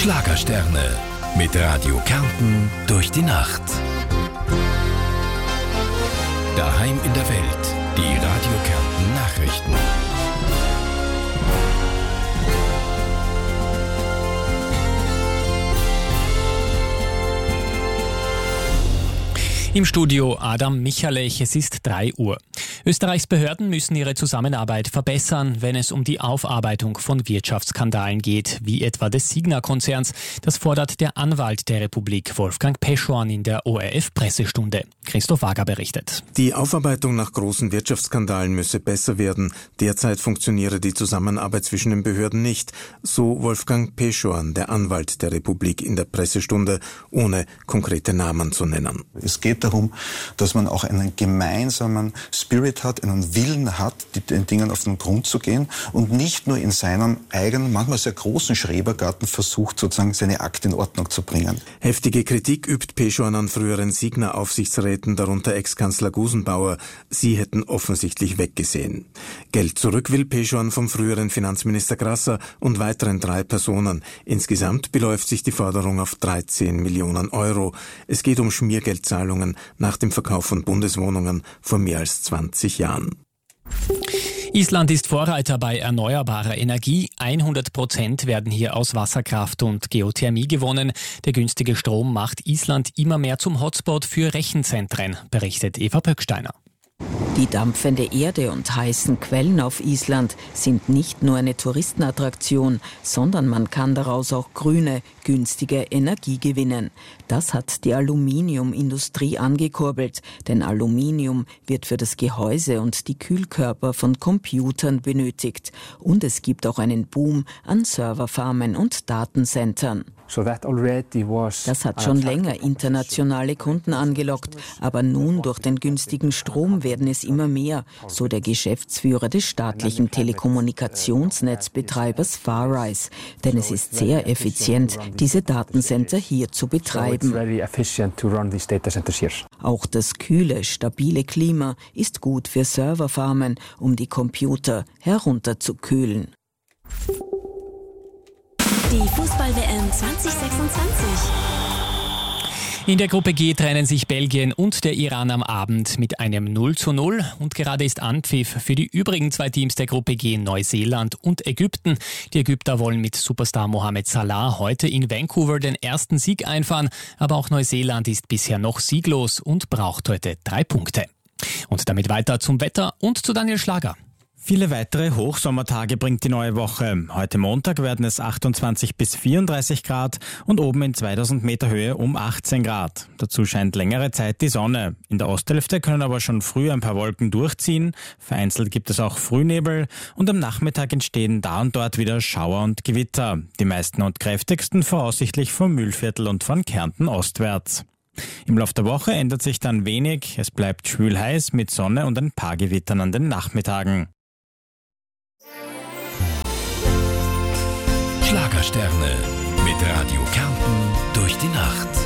Schlagersterne mit Radio Kärnten durch die Nacht. Daheim in der Welt, die Radio Kärnten Nachrichten. Im Studio Adam Michalech, es ist 3 Uhr. Österreichs Behörden müssen ihre Zusammenarbeit verbessern, wenn es um die Aufarbeitung von Wirtschaftsskandalen geht, wie etwa des Signa-Konzerns. Das fordert der Anwalt der Republik, Wolfgang Peschorn, in der ORF-Pressestunde. Christoph Wager berichtet. Die Aufarbeitung nach großen Wirtschaftsskandalen müsse besser werden. Derzeit funktioniere die Zusammenarbeit zwischen den Behörden nicht, so Wolfgang Peschorn, der Anwalt der Republik, in der Pressestunde, ohne konkrete Namen zu nennen. Es geht darum, dass man auch einen gemeinsamen Spirit hat, einen Willen hat, den Dingen auf den Grund zu gehen und nicht nur in seinem eigenen, manchmal sehr großen Schrebergarten versucht, sozusagen seine Akte in Ordnung zu bringen. Heftige Kritik übt Peschorn an früheren Signa-Aufsichtsräten, darunter Ex-Kanzler Gusenbauer. Sie hätten offensichtlich weggesehen. Geld zurück will Peschorn vom früheren Finanzminister Grasser und weiteren 3 Personen. Insgesamt beläuft sich die Forderung auf 13 Millionen Euro. Es geht um Schmiergeldzahlungen nach dem Verkauf von Bundeswohnungen vor mehr als 20 Jahren. Island ist Vorreiter bei erneuerbarer Energie. 100% werden hier aus Wasserkraft und Geothermie gewonnen. Der günstige Strom macht Island immer mehr zum Hotspot für Rechenzentren, berichtet Eva Pöcksteiner. Die dampfende Erde und heißen Quellen auf Island sind nicht nur eine Touristenattraktion, sondern man kann daraus auch grüne, günstige Energie gewinnen. Das hat die Aluminiumindustrie angekurbelt, denn Aluminium wird für das Gehäuse und die Kühlkörper von Computern benötigt. Und es gibt auch einen Boom an Serverfarmen und Datencentern. Das hat schon länger internationale Kunden angelockt, aber nun durch den günstigen Strom werden es immer mehr, so der Geschäftsführer des staatlichen Telekommunikationsnetzbetreibers Farrise. Denn es ist sehr effizient, diese Datencenter hier zu betreiben. Auch das kühle, stabile Klima ist gut für Serverfarmen, um die Computer herunterzukühlen. Die Fußball-WM 2026. In der Gruppe G trennen sich Belgien und der Iran am Abend mit einem 0:0 und gerade ist Anpfiff für die übrigen 2 Teams der Gruppe G, Neuseeland und Ägypten. Die Ägypter wollen mit Superstar Mohamed Salah heute in Vancouver den ersten Sieg einfahren, aber auch Neuseeland ist bisher noch sieglos und braucht heute 3 Punkte. Und damit weiter zum Wetter und zu Daniel Schlager. Viele weitere Hochsommertage bringt die neue Woche. Heute Montag werden es 28 bis 34 Grad und oben in 2000 Meter Höhe um 18 Grad. Dazu scheint längere Zeit die Sonne. In der Osthälfte können aber schon früh ein paar Wolken durchziehen. Vereinzelt gibt es auch Frühnebel und am Nachmittag entstehen da und dort wieder Schauer und Gewitter. Die meisten und kräftigsten voraussichtlich vom Mühlviertel und von Kärnten ostwärts. Im Laufe der Woche ändert sich dann wenig. Es bleibt schwül heiß mit Sonne und ein paar Gewittern an den Nachmittagen. Schlagersterne mit Radio Kärnten durch die Nacht.